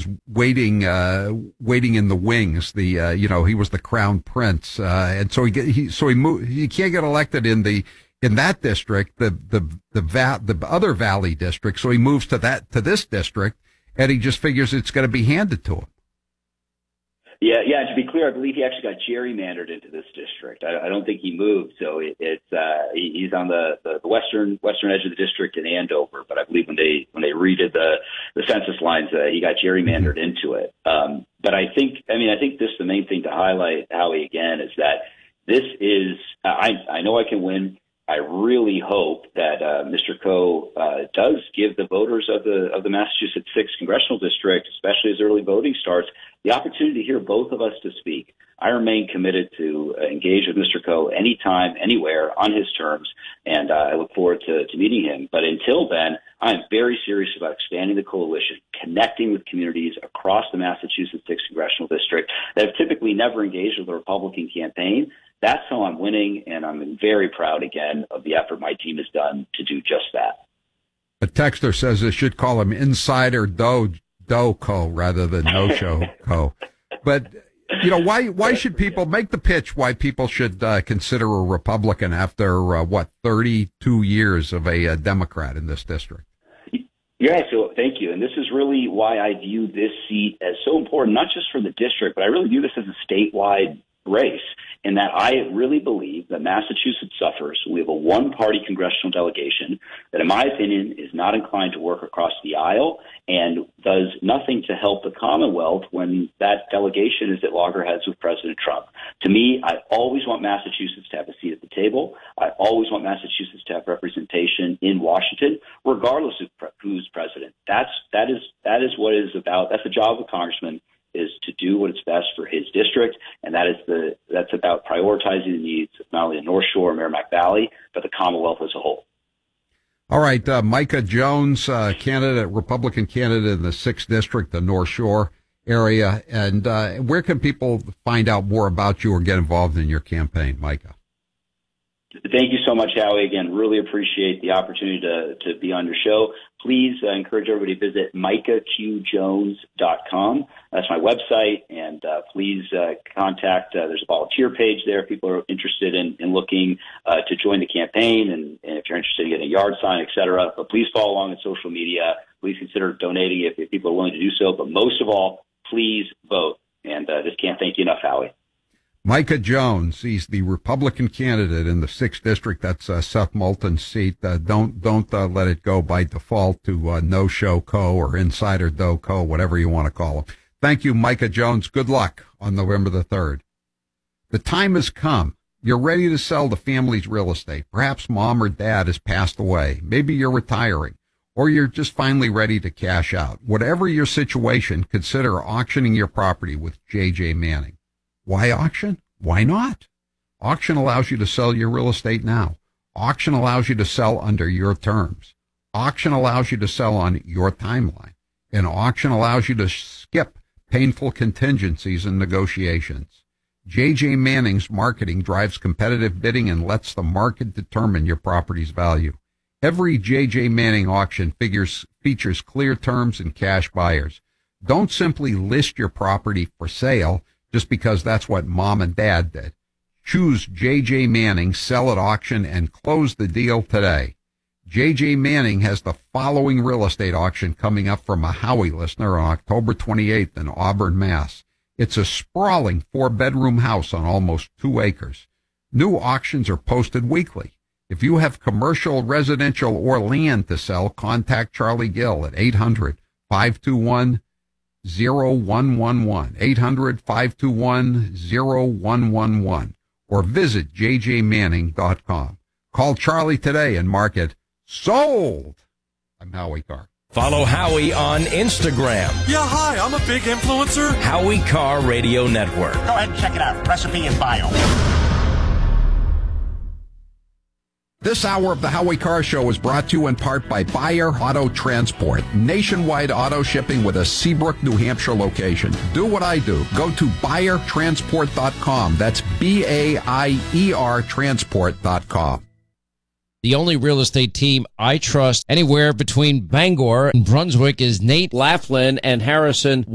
was waiting in the wings. He was the crown prince, and so he moved. He can't get elected in that district, the other Valley district. So he moves to this district, and he just figures it's going to be handed to him. Yeah. To be clear, I believe he actually got gerrymandered into this district. I don't think he moved, so he's on the western edge of the district in Andover. But I believe when they redid the census lines, he got gerrymandered into it. But I think this the main thing to highlight, Howie, again, is that this is. I know I can win. I really hope that Mr. Coe does give the voters of the Massachusetts 6th congressional district, especially as early voting starts, the opportunity to hear both of us to speak. I remain committed to engage with Mr. Coe anytime, anywhere, on his terms, and I look forward to meeting him. But until then, I'm very serious about expanding the coalition, connecting with communities across the Massachusetts 6th congressional district that have typically never engaged with a Republican campaign. That's how I'm winning, and I'm very proud, again, of the effort my team has done to do just that. A texter says they should call him Insider Doe Co rather than No Show Co. But, why should people make the pitch why people should consider a Republican after, 32 years of a Democrat in this district? Yeah, so thank you. And this is really why I view this seat as so important, not just for the district, but I really view this as a statewide race, in that I really believe that Massachusetts suffers. We have a one-party congressional delegation that, in my opinion, is not inclined to work across the aisle and does nothing to help the Commonwealth when that delegation is at loggerheads with President Trump. To me, I always want Massachusetts to have a seat at the table. I always want Massachusetts to have representation in Washington, regardless of who's president. That is what it is about. That's the job of a congressman, is to do what is best for his district, and that's about prioritizing the needs of not only the North Shore and Merrimack Valley, but the Commonwealth as a whole. All right, Micah Jones, Republican candidate in the 6th District, the North Shore area, and where can people find out more about you or get involved in your campaign, Micah? Thank you so much, Howie. Again, really appreciate the opportunity to be on your show. Please encourage everybody to visit micahqjones.com. That's my website, and please contact. There's a volunteer page there if people are interested in looking to join the campaign, and if you're interested in getting a yard sign, et cetera. But please follow along on social media. Please consider donating if people are willing to do so. But most of all, please vote. And just can't thank you enough, Howie. Micah Jones, he's the Republican candidate in the 6th District. That's Seth Moulton's seat. Don't let it go by default to No Show Co. or Insider Doe Co., whatever you want to call him. Thank you, Micah Jones. Good luck on November the 3rd. The time has come. You're ready to sell the family's real estate. Perhaps mom or dad has passed away. Maybe you're retiring, or you're just finally ready to cash out. Whatever your situation, consider auctioning your property with J.J. Manning. Why auction? Why not? Auction allows you to sell your real estate now. Auction allows you to sell under your terms. Auction allows you to sell on your timeline. And auction allows you to skip painful contingencies and negotiations. J.J. Manning's marketing drives competitive bidding and lets the market determine your property's value. Every J.J. Manning auction features clear terms and cash buyers. Don't simply list your property for sale just because that's what mom and dad did. Choose J.J. Manning, sell at auction, and close the deal today. J.J. Manning has the following real estate auction coming up from a Howie listener on October 28th in Auburn, Mass. It's a sprawling 4-bedroom house on almost 2 acres. New auctions are posted weekly. If you have commercial, residential, or land to sell, contact Charlie Gill at 800-521-0111, 800-521-0111, or visit jjmanning.com. Call Charlie today and mark it sold. I'm Howie Carr. Follow Howie on Instagram. Yeah, hi, I'm a big influencer. Howie Carr Radio Network. Go ahead and check it out. Recipe and bio. This hour of the Howie Carr Show is brought to you in part by Bayer Auto Transport. Nationwide auto shipping with a Seabrook, New Hampshire location. Do what I do. Go to BayerTransport.com. That's BAIER Transport.com. The only real estate team I trust anywhere between Bangor and Brunswick is Nate Laughlin and Harrison